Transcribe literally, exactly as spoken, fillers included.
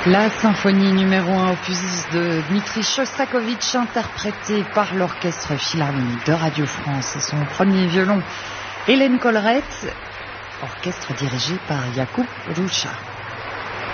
La symphonie numéro un opus de Dmitri Shostakovich, interprétée par l'Orchestre Philharmonique de Radio France et son premier violon, Hélène Collerette, orchestre dirigé par Jakub Rucha.